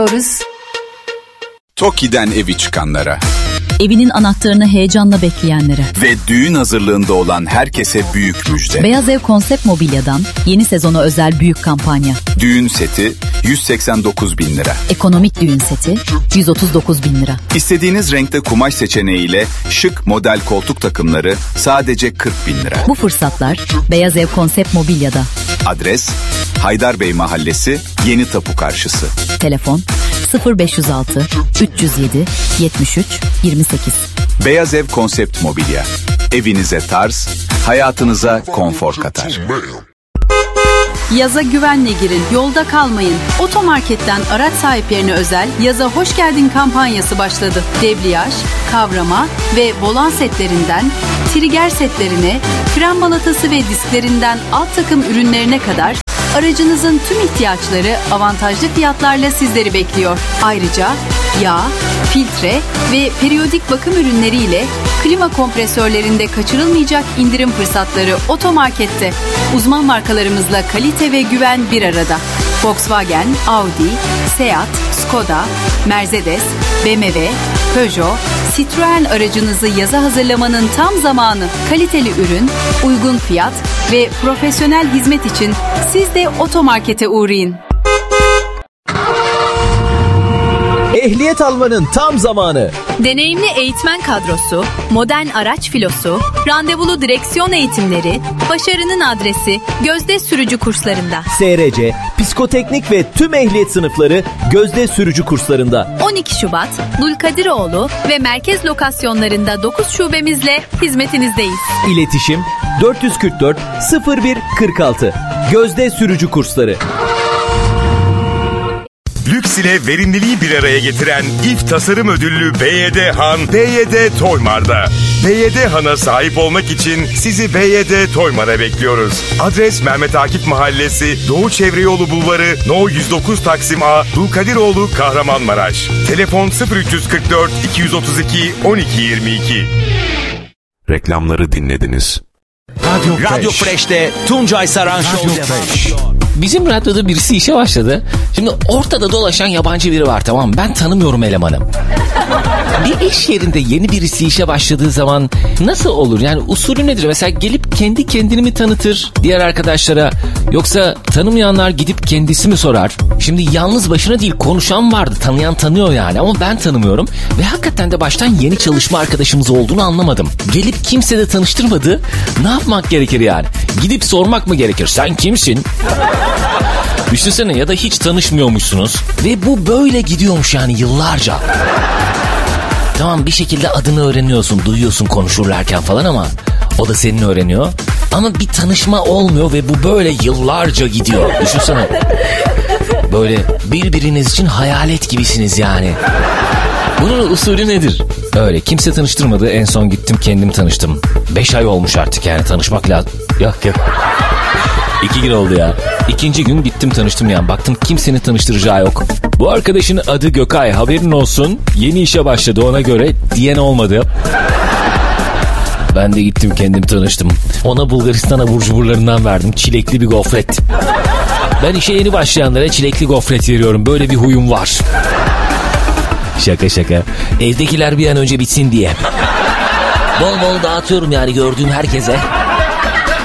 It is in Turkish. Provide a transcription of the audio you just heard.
TOKİ'den evi çıkanlara, evinin anahtarını heyecanla bekleyenlere ve düğün hazırlığında olan herkese büyük müjde. Beyaz Ev Konsept Mobilya'dan yeni sezona özel büyük kampanya. Düğün seti 189.000 lira. Ekonomik düğün seti 139.000 lira. İstediğiniz renkte kumaş seçeneğiyle şık model koltuk takımları sadece 40.000 lira. Bu fırsatlar Beyaz Ev Konsept Mobilya'da. Adres Haydarbey Mahallesi, Yeni Tapu Karşısı. Telefon 0506 307 73 28. Beyaz Ev Konsept Mobilya. Evinize tarz, hayatınıza konfor katar. Yaza güvenle girin, yolda kalmayın. Otomarket'ten araç sahiplerine özel Yaza Hoş Geldin kampanyası başladı. Debriyaj, kavrama ve volan setlerinden, trigger setlerine, fren balatası ve disklerinden alt takım ürünlerine kadar aracınızın tüm ihtiyaçları avantajlı fiyatlarla sizleri bekliyor. Ayrıca yağ, filtre ve periyodik bakım ürünleriyle klima kompresörlerinde kaçırılmayacak indirim fırsatları Otomarket'te. Uzman markalarımızla kalite ve güven bir arada. Volkswagen, Audi, Seat, Skoda, Mercedes, BMW, Peugeot, Citroen aracınızı yaza hazırlamanın tam zamanı. Kaliteli ürün, uygun fiyat ve profesyonel hizmet için siz de Otomarket'e uğrayın. Ehliyet almanın tam zamanı. Deneyimli eğitmen kadrosu, modern araç filosu, randevulu direksiyon eğitimleri, başarının adresi Gözde Sürücü Kurslarında. SRC, psikoteknik ve tüm ehliyet sınıfları Gözde Sürücü Kurslarında. 12 Şubat, Dulkadiroğlu ve merkez lokasyonlarında 9 şubemizle hizmetinizdeyiz. İletişim 444 01 46. Gözde Sürücü Kursları. Lüks ile verimliliği bir araya getiren İF Tasarım Ödüllü BYD Han, BYD Toymar'da. BYD Han'a sahip olmak için sizi BYD Toymar'a bekliyoruz. Adres Mehmet Akif Mahallesi, Doğu Çevreyolu Bulvarı, No 109 Taksim A, Dulkadiroğlu, Kahramanmaraş. Telefon 0344 232 1222. Reklamları dinlediniz. Radyo Fresh'te Tuncay Saran Show devam ediyor. Bizim radyoda birisi işe başladı. Şimdi ortada dolaşan yabancı biri var, tamam mı? Ben tanımıyorum elemanı. Bir iş yerinde yeni birisi işe başladığı zaman nasıl olur? Yani usulü nedir? Mesela gelip kendi kendini mi tanıtır diğer arkadaşlara? Yoksa tanımayanlar gidip kendisi mi sorar? Şimdi yalnız başına değil, konuşan vardı. Tanıyan tanıyor yani, ama ben tanımıyorum. Ve hakikaten de baştan yeni çalışma arkadaşımız olduğunu anlamadım. Gelip kimse de tanıştırmadı. Ne yapmak gerekir yani? Gidip sormak mı gerekir? Sen kimsin? Düşünsene, ya da hiç tanışmıyormuşsunuz ve bu böyle gidiyormuş yani yıllarca. Tamam, bir şekilde adını öğreniyorsun, duyuyorsun konuşurlarken falan, ama o da senin öğreniyor. Ama bir tanışma olmuyor ve bu böyle yıllarca gidiyor. Düşünsene. Böyle birbiriniz için hayalet gibisiniz yani. Bunun usulü nedir? Öyle kimse tanıştırmadı, en son gittim kendim tanıştım. 5 ay olmuş artık yani, tanışmak lazım. Yok. 2 gün oldu ya. 2. gün gittim tanıştım yani. Baktım kimsenin tanıştıracağı yok. Bu arkadaşın adı Gökay, haberin olsun. Yeni işe başladı, ona göre diyen olmadı. Ben de gittim kendim tanıştım. Ona Bulgaristan abur cuburlarından verdim. Çilekli bir gofret. Ben işe yeni başlayanlara çilekli gofret veriyorum. Böyle bir huyum var. Şaka. Evdekiler bir an önce bitsin diye. Bol bol dağıtıyorum yani gördüğüm herkese.